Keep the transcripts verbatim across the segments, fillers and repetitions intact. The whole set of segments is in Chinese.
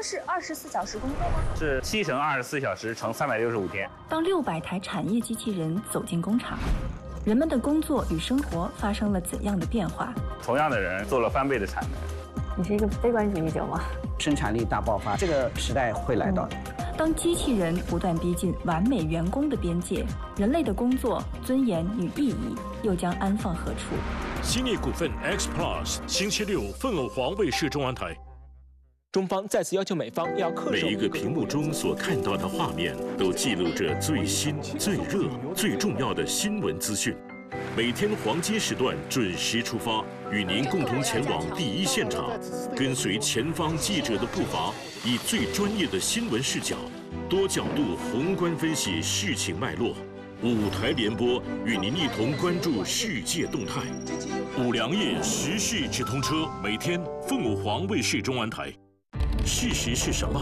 是二十四小时工作吗？ 是七乘二十四小时乘三百六十五天。 当六百台产业机器人走进工厂，人们的工作与生活发生了怎样的变化？ 同样的人做了翻倍的产能。 你是一个悲观主义者吗？ 生产力大爆发，这个时代会来到的。 嗯、当机器人不断逼近完美员工的边界，人类的工作尊严与意义又将安放何处？ 兴业股份 X Plus 星期六凤偶皇卫视中央台。 中方再次要求美方要恪守。 每一个屏幕中所看到的画面，都记录着最新、最热、最重要的新闻资讯。每天黄金时段准时出发，与您共同前往第一现场，跟随前方记者的步伐，以最专业的新闻视角，多角度宏观分析事情脉络。五台联播，与您一同关注世界动态。五粮液时事直通车，每天凤舞皇卫视中央台。事实是什么？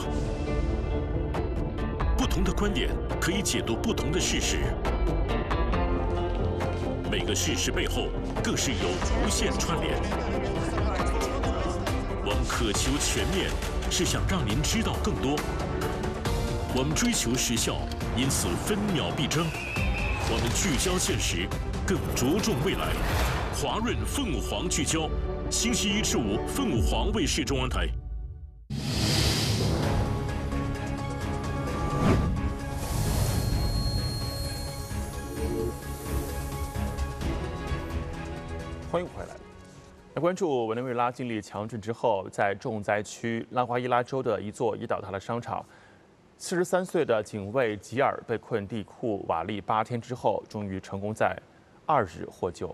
不同的观点可以解读不同的事实。每个事实背后，更是有无限串联。我们渴求全面，是想让您知道更多。我们追求时效，因此分秒必争。我们聚焦现实，更着重未来。华润凤舞皇聚焦，星期一至五凤舞皇卫视中央台。 欢迎回来。来关注委内瑞拉经历强震之后，在重灾区拉瓜伊拉州的一座已倒塌的商场，四十三岁的警卫吉尔被困地库瓦砾八天之后，终于成功在二日获救。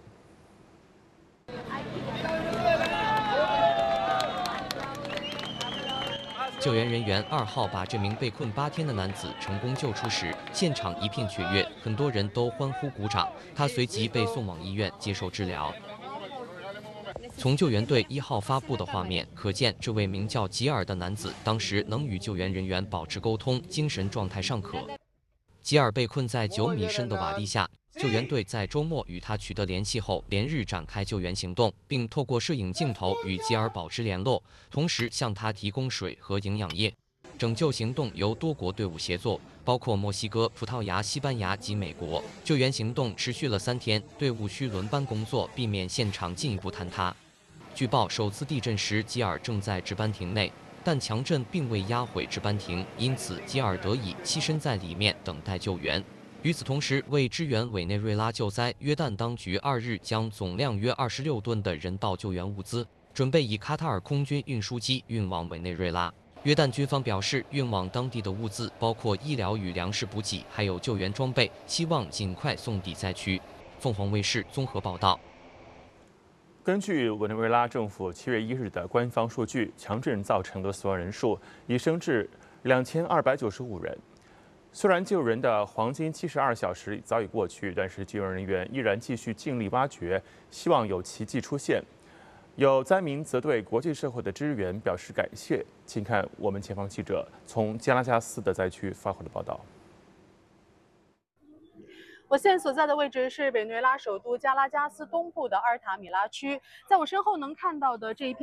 救援人员二号把这名被困八天的男子成功救出时，现场一片雀跃，很多人都欢呼鼓掌。他随即被送往医院接受治疗。从救援队一号发布的画面可见，这位名叫吉尔的男子当时能与救援人员保持沟通，精神状态尚可。吉尔被困在九米深的瓦砾下，救援队在周末与他取得联系后，连日展开救援行动，并透过摄影镜头与吉尔保持联络，同时向他提供水和营养液。拯救行动由多国队伍协作，包括墨西哥、葡萄牙、西班牙及美国。救援行动持续了三天，队伍需轮班工作，避免现场进一步坍塌。据报，首次地震时吉尔正在值班亭内，但强震并未压毁值班亭，因此吉尔得以栖身在里面等待救援。与此同时，为支援委内瑞拉救灾，约旦当局二日将总量约二十六吨的人道救援物资准备以卡塔尔空军运输机运往委内瑞拉。约旦军方表示，运往当地的物资包括医疗与粮食补给，还有救援装备，希望尽快送抵灾区。凤凰卫视综合报道。 根据委内瑞拉政府七月一日的官方数据，强震造成的死亡人数已升至两千二百九十五人。虽然救人的黄金七十二小时早已过去，但是救援人员依然继续尽力挖掘，希望有奇迹出现。有灾民则对国际社会的支援表示感谢。请看我们前方记者从加拉加斯的灾区发回的报道。 我现在所在的位置是委内瑞拉首都加拉加斯东部的阿尔塔米拉区，在我身后能看到的这一片